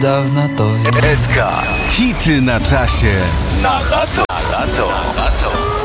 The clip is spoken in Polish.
Dawno to SK. Hity na czasie. Na lato.